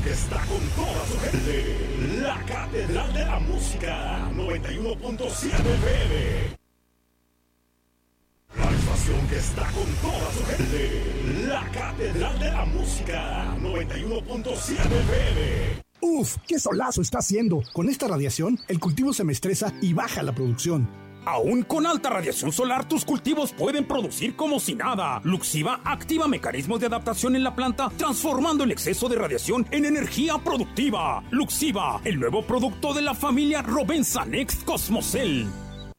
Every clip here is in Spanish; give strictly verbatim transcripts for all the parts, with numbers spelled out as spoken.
que está con toda su gente. La Catedral de la Música, noventa y uno punto siete F M. La estación que está con toda su gente. La Catedral de la Música, noventa y uno punto siete F M. Uf, qué solazo está haciendo. Con esta radiación, el cultivo se me estresa y baja la producción. Aún con alta radiación solar, tus cultivos pueden producir como si nada. Luxiva activa mecanismos de adaptación en la planta, transformando el exceso de radiación en energía productiva. Luxiva, el nuevo producto de la familia Rovensa Next Cosmocel.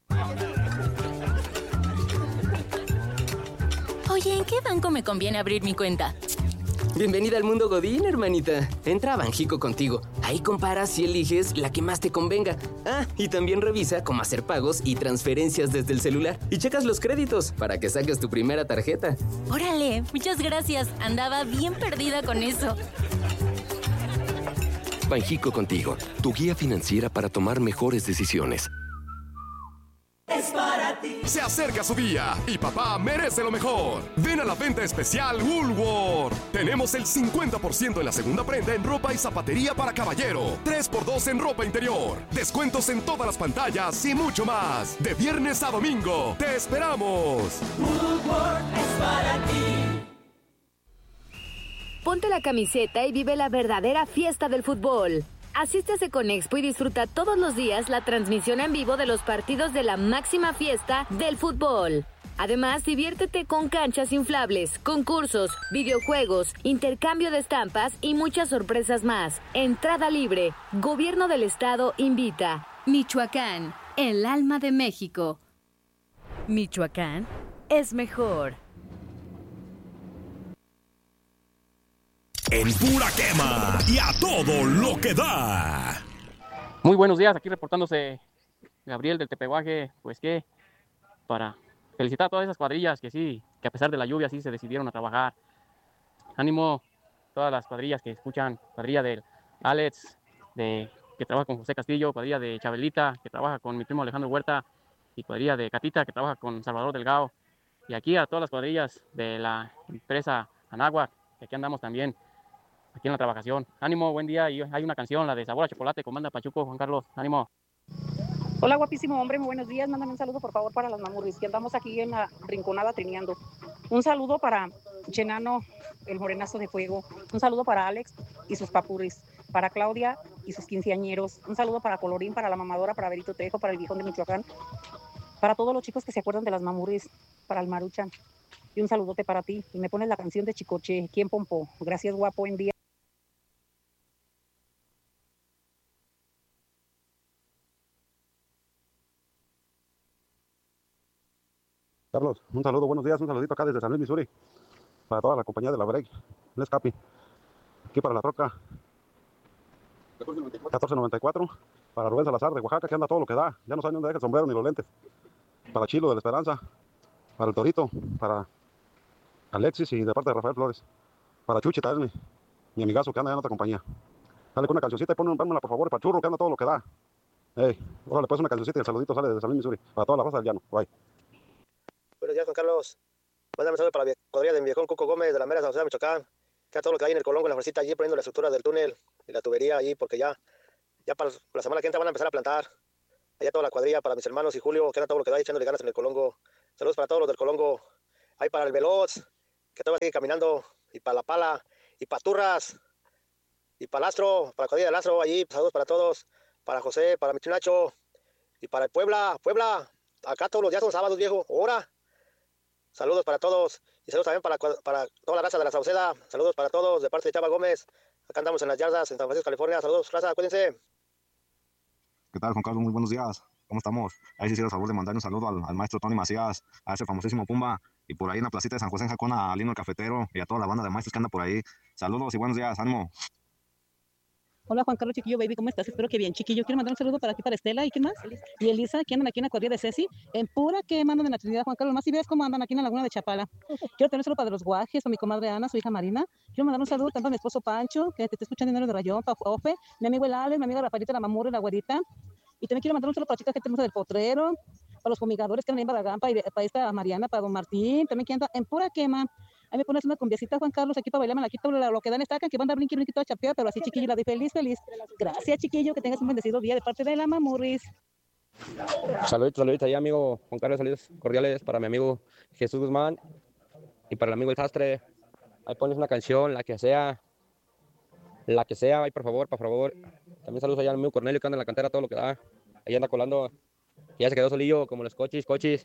Oye, ¿en qué banco me conviene abrir mi cuenta? Bienvenida al mundo Godín, hermanita. Entra a Banjico Contigo. Ahí comparas y eliges la que más te convenga. Ah, y también revisa cómo hacer pagos y transferencias desde el celular. Y checas los créditos para que saques tu primera tarjeta. Órale, muchas gracias. Andaba bien perdida con eso. Banjico Contigo, tu guía financiera para tomar mejores decisiones. Es para ti. Se acerca su día y papá merece lo mejor. Ven a la venta especial Woolworth. Tenemos el cincuenta por ciento en la segunda prenda en ropa y zapatería para caballero. tres por dos en ropa interior. Descuentos en todas las pantallas y mucho más. De viernes a domingo. ¡Te esperamos! Woolworth es para ti. Ponte la camiseta y vive la verdadera fiesta del fútbol. Asiste a Seconexpo y disfruta todos los días la transmisión en vivo de los partidos de la máxima fiesta del fútbol. Además, diviértete con canchas inflables, concursos, videojuegos, intercambio de estampas y muchas sorpresas más. Entrada libre. Gobierno del Estado invita. Michoacán, el alma de México. Michoacán es mejor. En pura quema y a todo lo que da. Muy buenos días, aquí reportándose Gabriel del Tepehuaje. Pues que para felicitar a todas esas cuadrillas que sí, que a pesar de la lluvia sí se decidieron a trabajar. Ánimo, todas las cuadrillas que escuchan, cuadrilla del Alex, de, que trabaja con José Castillo, cuadrilla de Chabelita, que trabaja con mi primo Alejandro Huerta, y cuadrilla de Catita, que trabaja con Salvador Delgado. Y aquí a todas las cuadrillas de la empresa Anáhuac, que aquí andamos también, aquí en la trabajación. Ánimo, buen día. Y hay una canción, la de Sabor a Chocolate, comanda Pachuco, Juan Carlos. Ánimo. Hola, guapísimo hombre, muy buenos días. Mándame un saludo, por favor, para las mamurris, que andamos aquí en la rinconada trineando. Un saludo para Chenano, el morenazo de fuego. Un saludo para Alex y sus papurris. Para Claudia y sus quinceañeros. Un saludo para Colorín, para la mamadora, para Berito Trejo, para el viejón de Michoacán. Para todos los chicos que se acuerdan de las mamurris, para el Maruchan. Y un saludote para ti. Y me pones la canción de Chicoche, ¿quién pompó? Gracias, guapo, buen día. Carlos, un saludo, buenos días, un saludito acá desde San Luis, Missouri, para toda la compañía de la Break, el Escapi, aquí para la troca catorce noventa y cuatro, para Rubén Salazar de Oaxaca, que anda todo lo que da, ya no sabe dónde deja el sombrero ni los lentes, para Chilo de la Esperanza, para el Torito, para Alexis y de parte de Rafael Flores, para Chuchi también, mi, mi amigazo que anda en otra compañía. Dale con una cancioncita y ponmela por favor, para Churro que anda todo lo que da. Ey, órale, pues una cancioncita y el saludito sale desde San Luis, Missouri, para toda la raza del llano, bye. Buenos días, Juan Carlos. Mándame un saludo para la cuadrilla de mi viejón Cuco Gómez de la Mera San José de Michoacán. Que a todo lo que hay en el Colongo, en la fresita, allí poniendo la estructura del túnel y la tubería allí, porque ya, ya para la semana que entra van a empezar a plantar. Allá toda la cuadrilla para mis hermanos y Julio, que anda todo lo que da echándole ganas en el Colongo. Saludos para todos los del Colongo. Ahí para el Veloz, que todavía sigue caminando. Y para la Pala, y para Turras, y para Lastro, para la cuadrilla de Lastro, allí. Saludos para todos. Para José, para mi Nacho, y para el Puebla, Puebla. Acá todos los días son sábados, viejo. Ahora. Saludos para todos y saludos también para, para toda la raza de la Sauceda. Saludos para todos de parte de Chava Gómez. Acá andamos en las yardas en San Francisco, California. Saludos, raza, cuídense. ¿Qué tal, Juan Carlos? Muy buenos días. ¿Cómo estamos? Ahí sí hiciera el favor de mandar un saludo al, al maestro Tony Macías, a ese famosísimo Pumba, y por ahí en la placita de San José en Jacón a Lino el Cafetero y a toda la banda de maestros que anda por ahí. Saludos y buenos días, ánimo. Hola, Juan Carlos Chiquillo, baby, ¿cómo estás? Espero que bien, Chiquillo. Quiero mandar un saludo para aquí, para Estela, ¿y quién más? Y Elisa, que andan aquí en la cuadrilla de Ceci, en pura quema andan en la Trinidad, Juan Carlos. Más si ves cómo andan aquí en la Laguna de Chapala. Quiero tener un saludo para los guajes, para mi comadre Ana, su hija Marina. Quiero mandar un saludo tanto a mi esposo Pancho, que te está escuchando en el de Rayón, para Ofe, mi amigo El Ale, mi amiga Rafaelita, la Mamura y la Güerita. Y también quiero mandar un saludo para la chica que tenemos del Potrero, para los fumigadores que andan en Barragán, para, para esta Mariana, para don Martín, también que anda en pura quema. Ahí me pones una cumbiacita, Juan Carlos, aquí para bailar, me la quito, lo que dan estacan, que van a dar brinqui, brinqui, toda chapeada, pero así, chiquillo, la de feliz, feliz. Gracias, chiquillo, que tengas un bendecido día de parte de la Mamurris. Saluditos, saluditos ahí, amigo Juan Carlos, saludos cordiales para mi amigo Jesús Guzmán y para el amigo El Sastre. Ahí pones una canción, la que sea, la que sea, ahí por favor, por favor. También saludos allá al amigo Cornelio que anda en la cantera, todo lo que da. Ahí anda colando, ya se quedó solillo como los cochis, cochis.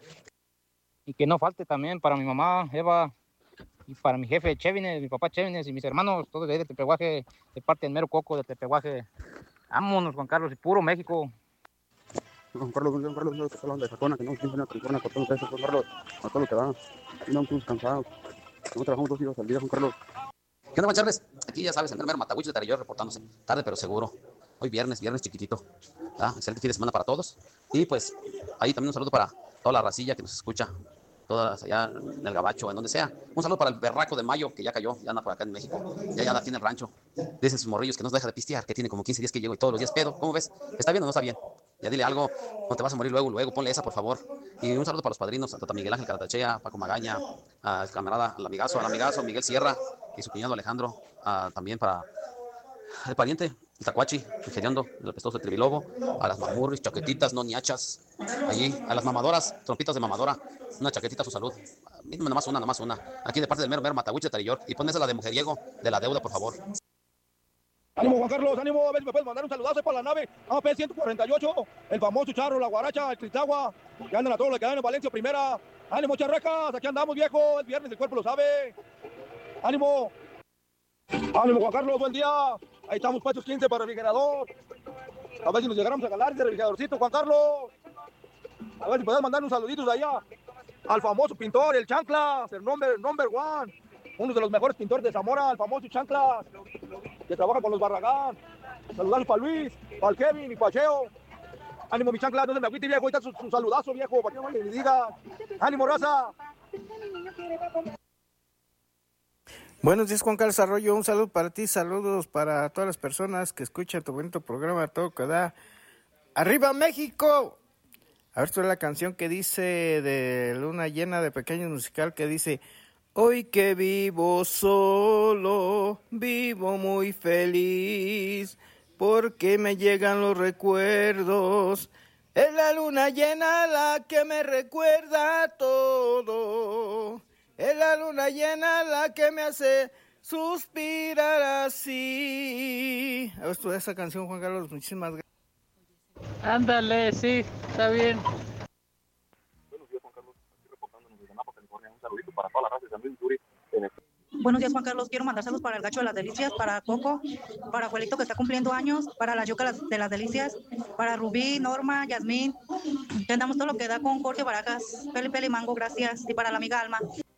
Y que no falte también para mi mamá, Eva, y para mi jefe Chevines, mi papá Chevines y mis hermanos, todos de ahí de Tepehuaje, de parte del Mero Coco de Tepehuaje. Vámonos, Juan Carlos, y puro México. Juan Carlos, Juan Carlos, no se hablan de Jacona, que no tiene una tricona, Juan Carlos, a todo lo que da. Aquí no estamos cansados. No trabajamos dos días al día, Juan Carlos. ¿Qué onda, Juan Charles? Aquí ya sabes, el mero Matahuicho de Tarilló reportándose. Tarde pero seguro. Hoy viernes, viernes chiquitito. ¿Ah? Excelente fin de semana para todos. Y pues ahí también un saludo para toda la racilla que nos escucha. Todas allá en el Gabacho, en donde sea. Un saludo para el berraco de Mayo, que ya cayó, ya anda por acá en México. Ya ya tiene el rancho. Dicen sus morrillos que no se deja de pistear, que tiene como quince días que llegó y todos los días pedo. ¿Cómo ves? ¿Está bien o no está bien? Ya dile algo, no te vas a morir luego, luego, ponle esa, por favor. Y un saludo para los padrinos, a Tata Miguel Ángel Caratachea, Paco Magaña, al camarada, al amigazo, al amigazo Miguel Sierra y su cuñado Alejandro, a, también para el pariente, el Tacuachi, el Geriondo, el apestoso de Trivilobo, a las mamurris, chaquetitas, no niachas, allí, a las mamadoras, trompitas de mamadora, una chaquetita a su salud. Nada más una, nada más una. Aquí de parte del mero mero Matahuicho de Tarillor. Y ponese la de mujeriego de la deuda, por favor. Ánimo, Juan Carlos, ánimo, a ver si me puedes mandar un saludazo para la nave A P ciento cuarenta y ocho, el famoso Charro, la Guaracha, el Cristagua, que andan a todos los que andan en Valencia primera. Ánimo, charrecas, aquí andamos, viejo, el viernes el cuerpo lo sabe. Ánimo. Ánimo, Juan Carlos, buen día. Ahí estamos, puestos quince para el refrigerador. A ver si nos llegáramos a ganar ese refrigeradorcito, Juan Carlos. A ver si podemos mandar unos saluditos de allá al famoso pintor, el Chanclas, el number, number one. Uno de los mejores pintores de Zamora, el famoso Chanclas, que trabaja con los Barragán. Saludazo para Luis, para el Kevin y para Cheo. Ánimo, mi Chanclas, no se me agüite, viejo. Ahí está su, su saludazo, viejo, para que no le diga. Ánimo, raza. Buenos días, Juan Carlos Arroyo. Un saludo para ti, saludos para todas las personas que escuchan tu bonito programa, todo que da. ¡Arriba, México! A ver, esto es la canción que dice de Luna Llena de Pequeño Musical, que dice: hoy que vivo solo, vivo muy feliz, porque me llegan los recuerdos. Es la luna llena la que me recuerda todo. Es la luna llena la que me hace suspirar así. A ver, esto es esa canción, Juan Carlos, muchísimas gracias. Ándale, sí, está bien. Buenos días, Juan Carlos. Aquí reportándonos desde Napa, California. Un saludito para toda la raza de San Luis Missouri. Buenos días, Juan Carlos. Quiero mandar saludos para el Gacho de las Delicias, para Coco, para Abuelito que está cumpliendo años, para la Yuca de las Delicias, para Rubí, Norma, Yasmín. Que andamos todo lo que da con Jorge Barajas, Peli Peli Mango, gracias. Y para la amiga Alma.